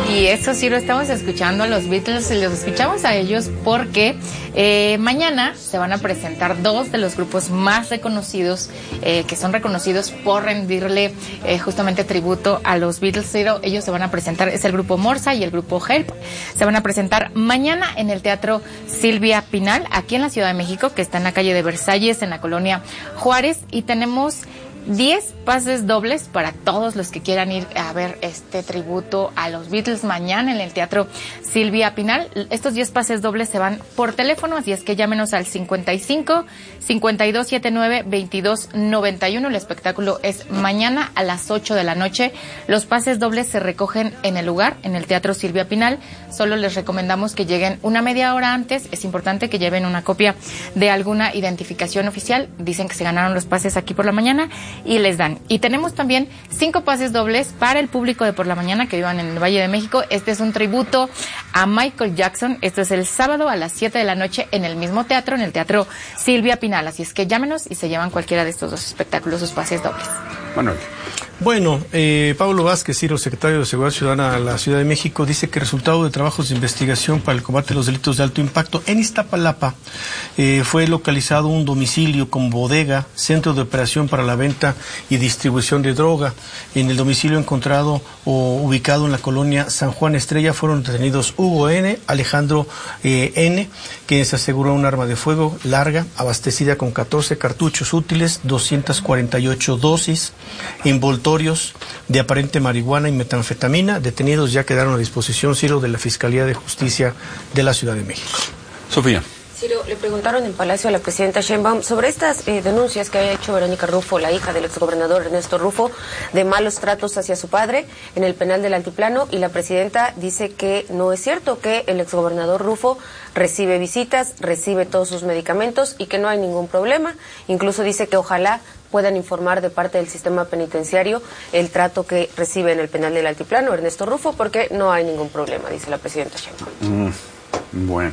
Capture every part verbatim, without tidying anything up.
Y eso sí lo estamos escuchando a los Beatles, y los escuchamos a ellos porque eh, mañana se van a presentar dos de los grupos más reconocidos, eh, que son reconocidos por rendirle eh, justamente tributo a los Beatles. Pero ellos se van a presentar, es el grupo Morsa y el grupo Help. Se van a presentar mañana en el Teatro Silvia Pinal, aquí en la Ciudad de México, que está en la calle de Versalles, en la colonia Juárez, y tenemos diez pases dobles para todos los que quieran ir a ver este tributo a los Beatles mañana en el Teatro Silvia Pinal. Estos diez pases dobles se van por teléfono, así es que llámenos al cincuenta y cinco, cincuenta y dos setenta y nueve, veintidós noventa y uno. El espectáculo es mañana a las ocho de la noche. Los pases dobles se recogen en el lugar, en el Teatro Silvia Pinal. Solo les recomendamos que lleguen una media hora antes. Es importante que lleven una copia de alguna identificación oficial. Dicen que se ganaron los pases aquí por la mañana y les dan. Y tenemos también cinco pases dobles para el público de por la mañana que vivan en el Valle de México. Este es un tributo a Michael Jackson. Esto es el sábado a las siete de la noche en el mismo teatro, en el Teatro Silvia Pinal. Así es que llámenos y se llevan cualquiera de estos dos espectáculos, sus pases dobles. Manuel. Bueno, eh, Pablo Vázquez, Ciro, secretario de Seguridad Ciudadana de la Ciudad de México, dice que resultado de trabajos de investigación para el combate de los delitos de alto impacto, en Iztapalapa eh, fue localizado un domicilio con bodega, centro de operación para la venta y distribución de droga. En el domicilio encontrado o ubicado en la colonia San Juan Estrella fueron detenidos Hugo N., Alejandro eh, N., quien se aseguró un arma de fuego larga, abastecida con catorce cartuchos útiles, doscientas cuarenta y ocho dosis, envoltorios de aparente marihuana y metanfetamina. Detenidos ya quedaron a disposición, Ciro, de la Fiscalía de Justicia de la Ciudad de México. Sofía. Ciro, le preguntaron en Palacio a la presidenta Sheinbaum sobre estas eh, denuncias que había hecho Verónica Rufo, la hija del exgobernador Ernesto Rufo, de malos tratos hacia su padre en el penal del Altiplano, y la presidenta dice que no es cierto, que el exgobernador Rufo recibe visitas, recibe todos sus medicamentos y que no hay ningún problema. Incluso dice que ojalá puedan informar de parte del sistema penitenciario el trato que recibe en el penal del Altiplano Ernesto Rufo, porque no hay ningún problema, dice la presidenta Sheinbaum. Mm, bueno.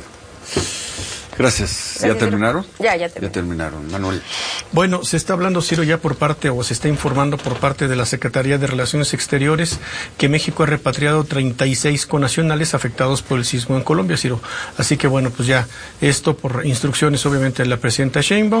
Gracias. ¿Ya terminaron? Ya, ya terminaron. Ya terminaron. Manuel. Bueno, se está hablando, Ciro, ya por parte, o se está informando por parte de la Secretaría de Relaciones Exteriores, que México ha repatriado treinta y seis connacionales afectados por el sismo en Colombia, Ciro. Así que, bueno, pues ya esto por instrucciones, obviamente, de la presidenta Sheinbaum.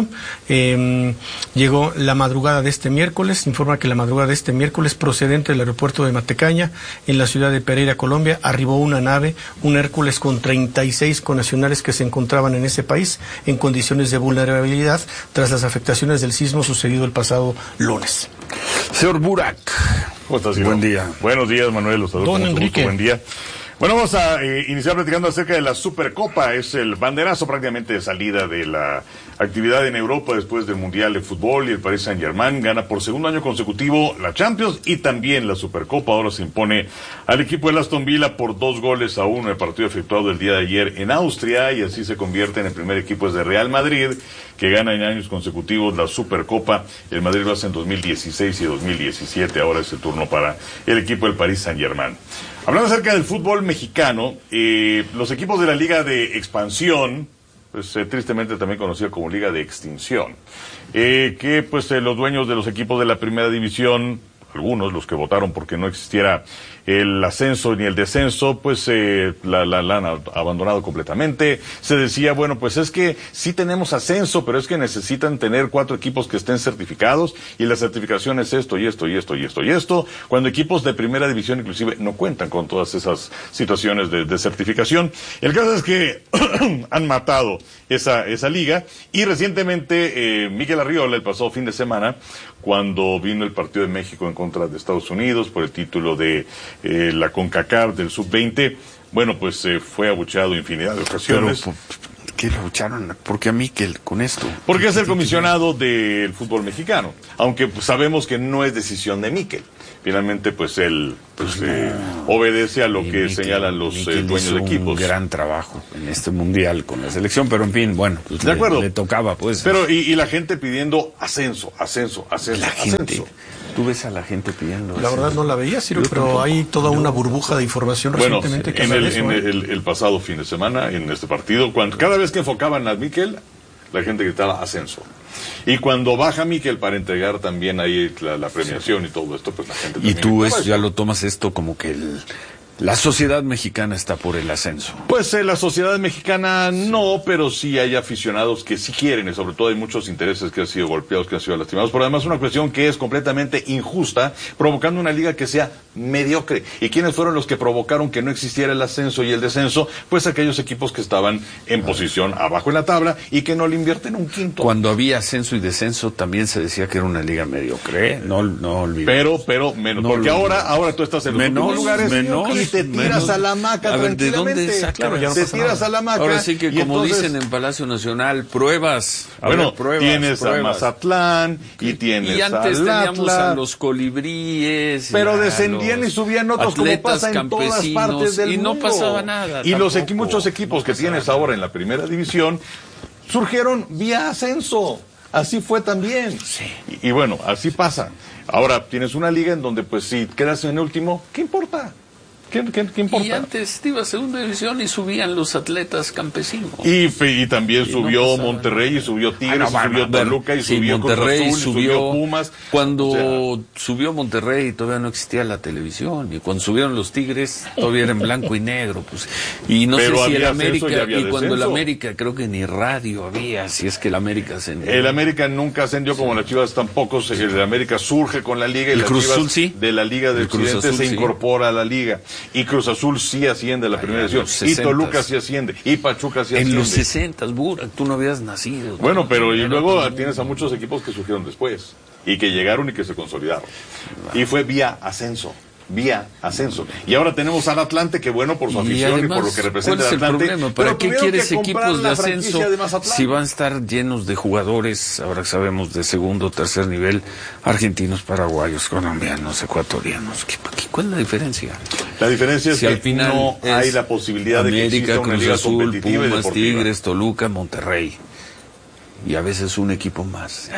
Eh, llegó la madrugada de este miércoles, informa que la madrugada de este miércoles, procedente del aeropuerto de Matecaña, en la ciudad de Pereira, Colombia, arribó una nave, un Hércules con treinta y seis connacionales que se encontraban en ese país en condiciones de vulnerabilidad tras las afectaciones del sismo sucedido el pasado lunes. Señor Burak. ¿Cómo estás, Ciro? Buen día. Buenos días, Manuel. Los saludo Don con mucho Enrique. gusto. Buen día. Bueno, vamos a eh, iniciar platicando acerca de la Supercopa. Es el banderazo prácticamente de salida de la actividad en Europa después del Mundial de Fútbol, y el Paris Saint-Germain gana por segundo año consecutivo la Champions y también la Supercopa. Ahora se impone al equipo de Aston Villa por dos goles a uno en el partido efectuado el día de ayer en Austria, y así se convierte en el primer equipo de Real Madrid que gana en años consecutivos la Supercopa. El Madrid lo hace en dos mil dieciséis y dos mil diecisiete. Ahora es el turno para el equipo del Paris Saint-Germain. Hablando acerca del fútbol mexicano, eh, los equipos de la Liga de Expansión, pues eh, tristemente también conocida como Liga de Extinción, eh, que pues eh, los dueños de los equipos de la Primera División, algunos, los que votaron porque no existiera el ascenso ni el descenso, pues eh, la, la, la han abandonado completamente. Se decía, bueno, pues es que sí tenemos ascenso, pero es que necesitan tener cuatro equipos que estén certificados, y la certificación es esto y esto y esto y esto y esto, cuando equipos de primera división inclusive no cuentan con todas esas situaciones de, de certificación. El caso es que han matado esa, esa liga, y recientemente eh, Miguel Arriola, el pasado fin de semana, cuando vino el partido de México en contra de Estados Unidos por el título de eh, la CONCACAF del sub veinte, bueno, pues eh, fue abucheado infinidad de ocasiones. Pero, ¿qué lo abucharon? ¿Por qué a Miquel con esto? Porque es el comisionado del fútbol mexicano, aunque pues, sabemos que no es decisión de Miquel. Finalmente, pues él pues, pues eh, no. obedece a lo y que Miquel, señalan los eh, dueños de equipos. Un gran trabajo en este mundial con la selección, pero en fin, bueno, pues de le, acuerdo. le tocaba, pues. Pero y, y la gente pidiendo ascenso, ascenso, ascenso, la gente. ascenso. Tú ves a la gente pidiendo. La verdad no la veía, Ciro, pero hay toda una burbuja de información bueno, recientemente que en, el, eso, en ¿eh? el, el pasado fin de semana, en este partido, cuando cada vez que enfocaban a Miquel, la gente gritaba ascenso. Y cuando baja Miquel para entregar también ahí la, la premiación y todo esto, pues la gente Y también tú es, ya lo tomas esto como que el La sociedad mexicana está por el ascenso. Pues eh, la sociedad mexicana no, pero sí hay aficionados que sí quieren, y sobre todo hay muchos intereses que han sido golpeados, que han sido lastimados, pero además una cuestión que es completamente injusta, provocando una liga que sea mediocre. ¿Y quiénes fueron los que provocaron que no existiera el ascenso y el descenso? Pues aquellos equipos que estaban en posición abajo en la tabla y que no le invierten un quinto. Cuando había ascenso y descenso también se decía que era una liga mediocre, ¿eh? no, no olvidemos. Pero, pero menos, no porque ahora, olvidemos. ahora tú estás en los menos, últimos lugares menos, y te tiras menos. a la hamaca a ver, tranquilamente. ¿de dónde sacan? Claro, ya no te pasa tiras nada. a la hamaca. Ahora sí que y como entonces, dicen en Palacio Nacional, pruebas. A bueno, ver, pruebas, tienes pruebas. a Mazatlán y tienes y antes al teníamos Atlas, a los colibríes. pero y descendían y subían otros como atletas pasa en todas campesinos, partes del y mundo. no pasaba nada. Y los tampoco. equi- muchos equipos No que pasaba tienes nada. ahora en la primera división surgieron vía ascenso. Así fue también. Sí. Y, y bueno, así pasa. Ahora tienes una liga en donde pues si quedas en último, ¿qué importa? ¿Qué, qué, qué importa? Y antes te iba a segunda división y subían los atletas campesinos. Y, fe- y también Y subió no pasaba Monterrey, y subió Tigres, Ay, no, y bueno, subió bueno, Toluca, y sí, subió Cruz Monterrey, Azul, y subió Pumas. Cuando O sea, subió Monterrey todavía no existía la televisión, y cuando subieron los Tigres todavía era en blanco y negro, pues. Y no Pero sé si el había ascenso América, y y, había cuando el descenso. América creo que ni radio había, si es que el América ascendió. el América nunca ascendió como las Chivas tampoco. se- El América surge con la liga y El las Cruz Chivas Azul sí. de la Liga del El Cruz Occidente Azul se sí. incorpora a la liga. Y Cruz Azul sí asciende a la Allá primera en división. los Y sesentas. Toluca sí asciende. Y Pachuca sí En asciende. los sesentas, Burak, tú no habías nacido. Bueno, ¿no? pero y Era luego como- tienes a muchos equipos que surgieron después. Y que llegaron y que se consolidaron. Y fue vía ascenso. Vía ascenso. Y ahora tenemos al Atlante, que bueno por su Y afición y, además, por lo que representa ¿cuál es el Atlante. problema? pero ¿Para qué tuvieron quieres que comprar equipos de la ascenso franquicia de Mazatlán. si van a estar llenos de jugadores, ahora que sabemos, de segundo o tercer nivel, argentinos, paraguayos, colombianos, ecuatorianos? ¿Qué, qué, ¿Cuál es la diferencia? La diferencia es Si que al final no es hay la posibilidad de que América, exista una Cruz liga Azul, competitiva y Pumas, deportiva. Tigres, Toluca, Monterrey. Y a veces un equipo más.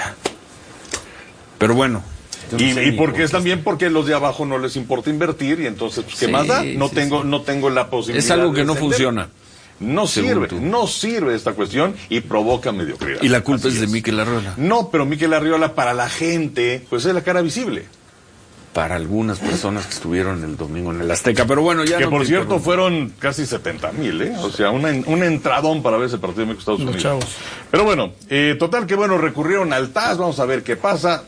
Pero bueno. yo no Y, sé y ni porque por es qué. también porque los de abajo no les importa invertir y entonces pues, ¿qué Sí, más da? No sí, tengo sí. no tengo la posibilidad. Es algo de que no descender. funciona. No según sirve, tú. no sirve esta cuestión y provoca mediocridad. Y la culpa Así es de Mikel Arriola. No, pero Mikel Arriola para la gente, pues es la cara visible. Para algunas personas que estuvieron el domingo en el Azteca. Pero bueno, ya Que no por te cierto interrumpo. fueron casi setenta mil, ¿eh? O sea, una, un entradón para ver ese partido de México-Estados Los Unidos. chavos. Pero bueno, eh, total que bueno, recurrieron al T A S, vamos a ver qué pasa.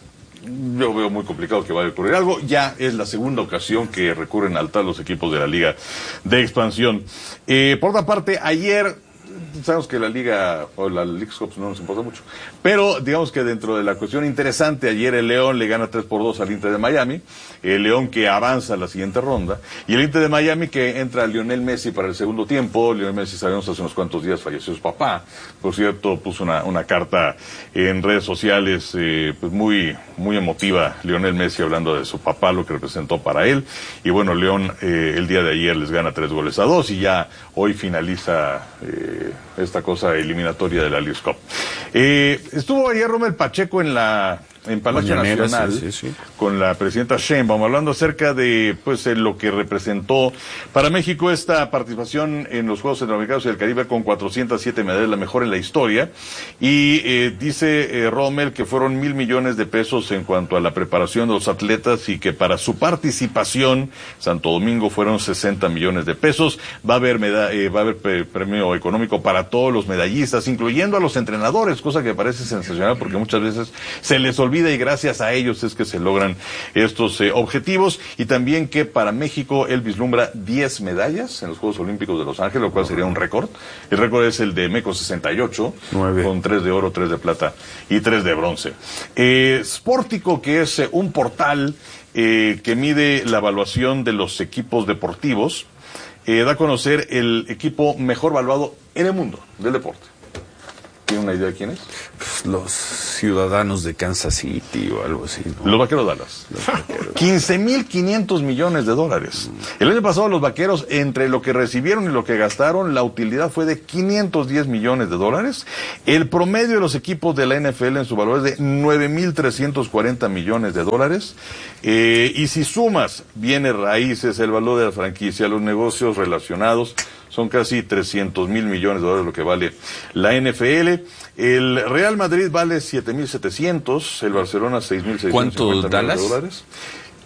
Yo veo muy complicado que vaya a ocurrir algo. Ya es la segunda ocasión que recurren al T A S los equipos de la Liga de Expansión. Eh, por otra parte, ayer, sabemos que la Liga, o la Leagues Cup no nos importa mucho, pero digamos que dentro de la cuestión interesante, ayer el León le gana tres por dos al Inter de Miami, el León que avanza a la siguiente ronda, y el Inter de Miami que entra a Lionel Messi para el segundo tiempo. Lionel Messi, sabemos, hace unos cuantos días falleció su papá, por cierto, puso una, una carta en redes sociales eh, pues muy, muy emotiva, Lionel Messi hablando de su papá, lo que representó para él, y bueno, León eh, el día de ayer les gana tres goles a dos, y ya hoy finaliza eh, esta cosa eliminatoria de la Leagues Cup. Eh, estuvo ayer Rommel Pacheco en la en Palacio Mañanera, Nacional sí, sí, sí. con la presidenta Sheinbaum hablando acerca de pues eh, lo que representó para México esta participación en los Juegos Centroamericanos y del Caribe con cuatrocientas siete medallas, la mejor en la historia, y eh, dice eh, Rommel que fueron mil millones de pesos en cuanto a la preparación de los atletas y que para su participación Santo Domingo fueron sesenta millones de pesos. Va a haber meda eh, va a haber pre premio económico para todos los medallistas, incluyendo a los entrenadores, cosa que me parece sensacional porque muchas veces se les olvida y gracias a ellos es que se logran estos eh, objetivos. Y también que para México él vislumbra diez medallas en los Juegos Olímpicos de Los Ángeles, lo cual sería un récord. El récord es el de Meco sesenta y ocho, Nueve. con tres de oro, tres de plata y tres de bronce. Eh, Sportico, que es eh, un portal eh, que mide la evaluación de los equipos deportivos, eh, da a conocer el equipo mejor valuado en el mundo del deporte. ¿Tiene una idea de quién es? Pues, los ciudadanos de Kansas City o algo así, ¿no? Los Vaqueros Dallas. quince mil quinientos millones de dólares. El año pasado los Vaqueros, entre lo que recibieron y lo que gastaron, la utilidad fue de quinientos diez millones de dólares. El promedio de los equipos de la N F L en su valor es de nueve mil trescientos cuarenta millones de dólares. Eh, y si sumas bienes raíces, el valor de la franquicia, los negocios relacionados, son casi trescientos mil millones de dólares lo que vale la N F L. El Real Madrid vale siete mil setecientos, el Barcelona seis mil seiscientos cincuenta millones de dólares.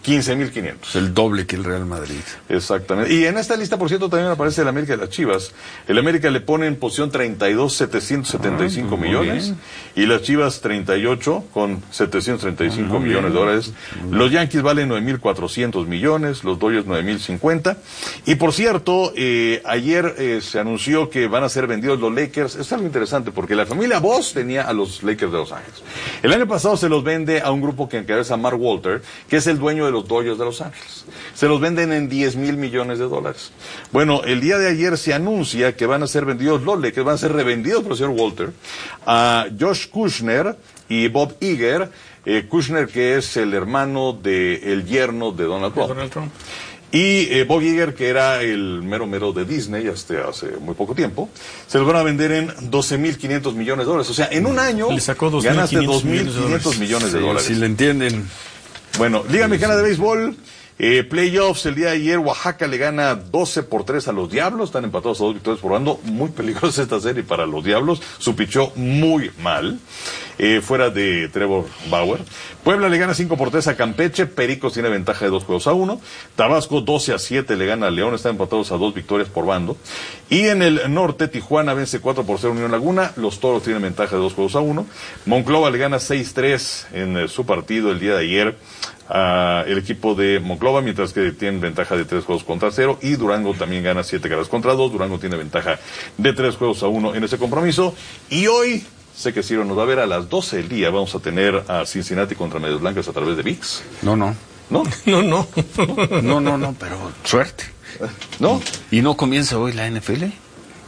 quince mil quinientos. El doble que el Real Madrid. Exactamente. Y en esta lista, por cierto, también aparece el América y las Chivas. El América le pone en posición treinta y dos, setecientos setenta y cinco Ah, muy millones. bien. Y las Chivas treinta y ocho con setecientos treinta y cinco Ah, muy millones bien. de dólares. Los Yankees valen nueve mil cuatrocientos millones, los Dodgers nueve mil cincuenta. Y por cierto, eh, ayer eh, se anunció que van a ser vendidos los Lakers. Es algo interesante porque la familia Voss tenía a los Lakers de Los Ángeles. El año pasado se los vende a un grupo que encabeza Mark Walter, que es el dueño de los Dodgers de Los Ángeles. Se los venden en diez mil millones de dólares. Bueno, el día de ayer se anuncia que van a ser vendidos los Lakers, van a ser revendidos por el señor Walter, a Josh Kushner y Bob Iger. Eh, Kushner, que es el hermano del yerno de Donald Trump. Donald Trump. Y eh, Bob Iger, que era el mero mero de Disney hasta hace muy poco tiempo, se los van a vender en doce mil quinientos millones de dólares. O sea, en un año Le sacó dos mil ganaste quinientos dos mil quinientos millones de Sí, dólares. si le entienden. Bueno, Liga Mexicana de Béisbol, eh, playoffs, el día de ayer Oaxaca le gana doce por tres a los Diablos, están empatados a dos victorias por bando, muy peligrosa esta serie para los Diablos, su pichó muy mal, eh, fuera de Trevor Bauer. Puebla le gana cinco por tres a Campeche, Pericos tiene ventaja de dos juegos a uno, Tabasco doce a siete le gana a León, están empatados a dos victorias por bando, y en el norte Tijuana vence cuatro por cero Unión Laguna, los Toros tienen ventaja de dos juegos a uno, Monclova le gana seis tres en eh, su partido el día de ayer a el equipo de Monclova, mientras que tienen ventaja de tres juegos contra cero, y Durango también gana siete carreras contra dos, Durango tiene ventaja de tres juegos a uno en ese compromiso, y hoy, sé que Ciro nos va a ver a las doce del día, vamos a tener a Cincinnati contra Medias Blancas a través de V I X, No, no. ¿no? No, no. No, no, no, pero suerte. ¿No? ¿Y no comienza hoy la N F L?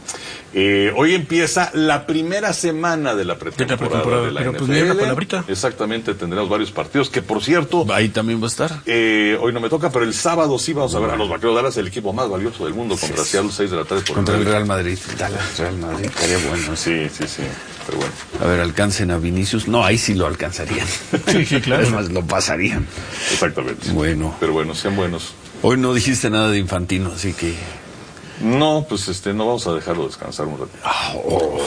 Eh, hoy empieza la primera semana de la pretemporada de, pretemporada, la pero N F L. pues mira la palabrita. Exactamente, tendremos varios partidos que, por cierto, Ahí también va a estar. eh, hoy no me toca, pero el sábado sí vamos a ver a los Vaqueros de Dallas, el equipo más valioso del mundo, contra Seattle, seis de la tarde por Contra el Madrid. Real Madrid. Dallas, Real Madrid. Estaría bueno. Sí. Sí, sí, sí, pero bueno. A ver, alcancen a Vinicius. No, ahí sí lo alcanzarían. Sí, sí, claro. Es más, lo pasarían. Exactamente. Bueno. Pero bueno, sean buenos. Hoy no dijiste nada de Infantino, así que... No, pues este, no vamos a dejarlo descansar un ratito. Ah, oh,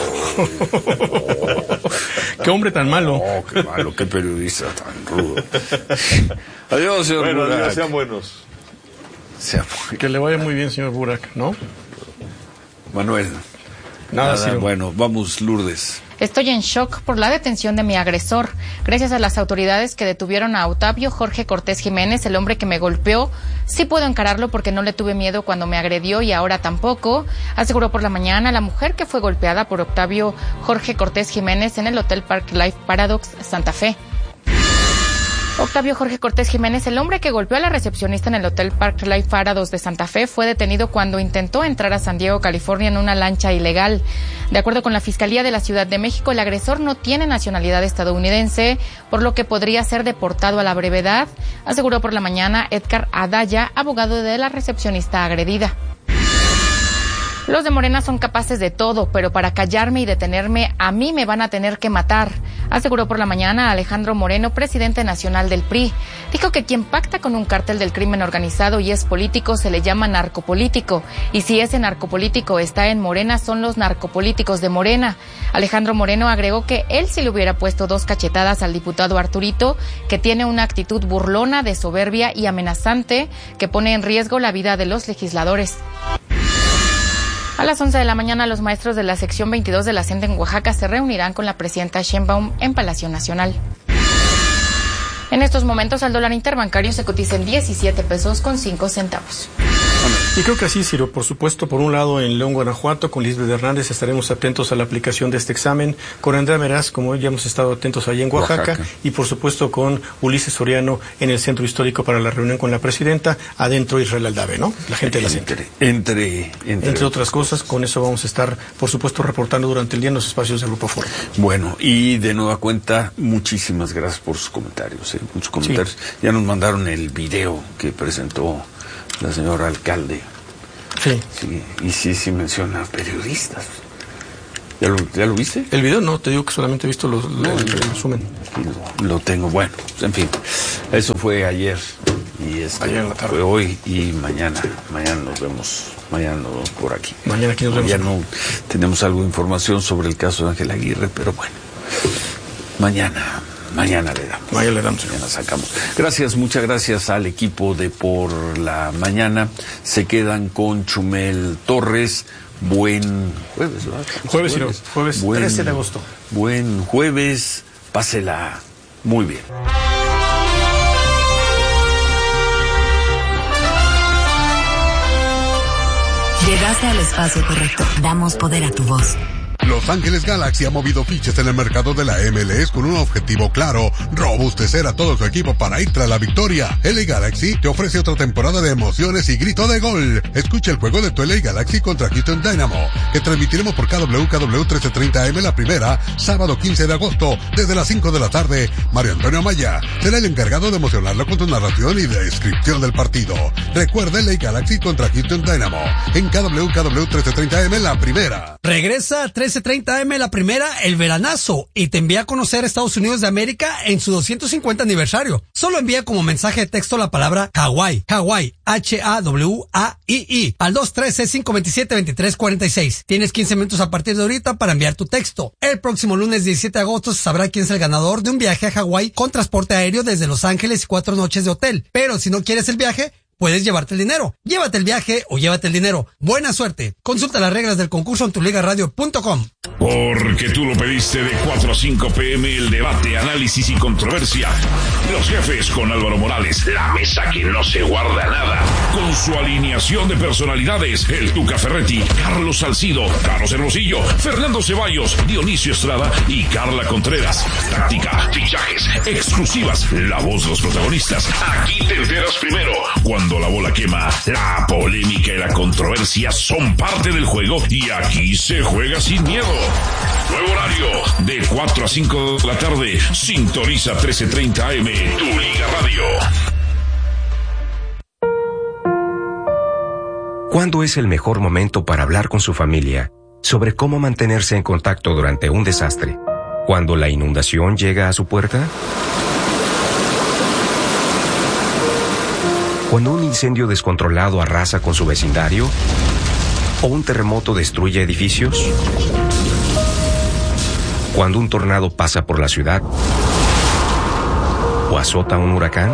Qué hombre tan malo. oh, qué malo, qué periodista tan rudo. Adiós, señor Bueno, Burak. adiós, sean buenos. Sea- Que le vaya muy bien, señor Burak, ¿no? Manuel. Nada, Ciro. Bueno, vamos, Lourdes. Estoy en shock por la detención de mi agresor. Gracias a las autoridades que detuvieron a Octavio Jorge Cortés Jiménez, el hombre que me golpeó, sí puedo encararlo porque no le tuve miedo cuando me agredió y ahora tampoco, aseguró por la mañana la mujer que fue golpeada por Octavio Jorge Cortés Jiménez en el Hotel Park Life Paradox Santa Fe. Octavio Jorge Cortés Jiménez, el hombre que golpeó a la recepcionista en el Hotel Park Life Paradox de Santa Fe, fue detenido cuando intentó entrar a San Diego, California, en una lancha ilegal. De acuerdo con la Fiscalía de la Ciudad de México, el agresor no tiene nacionalidad estadounidense, por lo que podría ser deportado a la brevedad, aseguró por la mañana Edgar Adaya, abogado de la recepcionista agredida. Los de Morena son capaces de todo, pero para callarme y detenerme, a mí me van a tener que matar, aseguró por la mañana Alejandro Moreno, presidente nacional del P R I. Dijo que quien pacta con un cártel del crimen organizado y es político se le llama narcopolítico, y si ese narcopolítico está en Morena, son los narcopolíticos de Morena. Alejandro Moreno agregó que él sí le hubiera puesto dos cachetadas al diputado Arturito, que tiene una actitud burlona, de soberbia y amenazante que pone en riesgo la vida de los legisladores. A las once de la mañana, los maestros de la sección veintidós de la C E N T E en Oaxaca se reunirán con la presidenta Sheinbaum en Palacio Nacional. En estos momentos, el dólar interbancario se cotiza en diecisiete pesos con cinco centavos. Y creo que así, Ciro, por supuesto, por un lado en León, Guanajuato, con Lisbeth Hernández estaremos atentos a la aplicación de este examen, con Andrea Meraz, como ya hemos estado atentos allí en Oaxaca, Oaxaca. y por supuesto con Ulises Soriano en el Centro Histórico para la reunión con la presidenta, adentro Israel Aldave, ¿no? La gente de la C E N T E. Entre, entre, entre, Entre otras cosas, con eso vamos a estar, por supuesto, reportando durante el día en los espacios del Grupo Foro. Bueno, y de nueva cuenta, muchísimas gracias por sus comentarios, ¿eh? Muchos comentarios. Sí. Ya nos mandaron el video que presentó la señora alcalde. Sí. Sí, y sí, sí menciona periodistas. ¿Ya lo, ya lo viste? El video no, te digo que solamente he visto los, No, el, yo- el resumen. Aquí lo, lo tengo. Bueno, pues, en fin, eso fue ayer y este Ayer en la tarde. fue hoy y mañana. Mañana nos vemos, mañana nos vemos por aquí. Mañana aquí nos vemos. Ya no tenemos algo de información sobre el caso de Ángel Aguirre, pero bueno, mañana, mañana le damos. Mañana le damos. Mañana sacamos. Gracias, muchas gracias al equipo de Por la Mañana. Se quedan con Chumel Torres. Buen jueves, ¿verdad? Jueves, jueves, jueves buen, trece de agosto. Buen jueves. Pásela muy bien. Llegaste al espacio correcto. Damos poder a tu voz. Los Ángeles Galaxy ha movido fichas en el mercado de la M L S con un objetivo claro: robustecer a todo su equipo para ir tras la victoria. L A Galaxy te ofrece otra temporada de emociones y grito de gol. Escucha el juego de tu L A Galaxy contra Houston Dynamo, que transmitiremos por K W K W trece treinta A M la primera, sábado quince de agosto, desde las cinco de la tarde. Mario Antonio Amaya será el encargado de emocionarlo con su narración y descripción del partido. Recuerda L A Galaxy contra Houston Dynamo en K W K W trece treinta A M la primera. Regresa trece treinta A M la primera, el veranazo, y te envía a conocer Estados Unidos de América en su doscientos cincuenta aniversario. Solo envía como mensaje de texto la palabra Hawái, Hawái, H A W A I I, al dos uno tres, cinco dos siete, dos tres cuatro seis. Tienes quince minutos a partir de ahorita para enviar tu texto. El próximo lunes diecisiete de agosto se sabrá quién es el ganador de un viaje a Hawái con transporte aéreo desde Los Ángeles y cuatro noches de hotel. Pero si no quieres el viaje, puedes llevarte el dinero. Llévate el viaje o llévate el dinero. Buena suerte. Consulta las reglas del concurso en tu liga radio punto com. Porque tú lo pediste, de cuatro a cinco pm, el debate, análisis y controversia. Los jefes con Álvaro Morales, la mesa que no se guarda nada. Con su alineación de personalidades, el Tuca Ferretti, Carlos Salcido, Carlos Hermosillo, Fernando Ceballos, Dionisio Estrada y Carla Contreras. Táctica, fichajes, exclusivas, la voz de los protagonistas. Aquí te enteras primero. Cuando la bola quema, la polémica y la controversia son parte del juego y aquí se juega sin miedo. Nuevo horario, de cuatro a cinco de la tarde. Sintoniza trece treinta A M, tu Liga Radio. ¿Cuándo es el mejor momento para hablar con su familia sobre cómo mantenerse en contacto durante un desastre? ¿Cuando la inundación llega a su puerta? ¿Cuando un incendio descontrolado arrasa con su vecindario? ¿O un terremoto destruye edificios? ¿Cuando un tornado pasa por la ciudad? ¿O azota un huracán?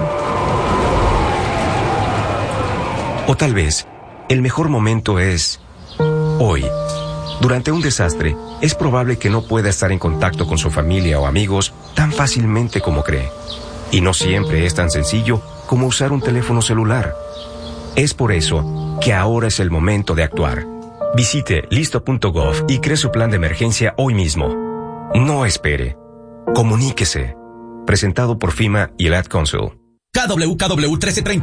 O tal vez, el mejor momento es hoy. Durante un desastre, es probable que no pueda estar en contacto con su familia o amigos tan fácilmente como cree. Y no siempre es tan sencillo como usar un teléfono celular. Es por eso que ahora es el momento de actuar. Visite listo punto gov y cree su plan de emergencia hoy mismo. No espere. Comuníquese. Presentado por FEMA y el Ad Council. K W K W trece treinta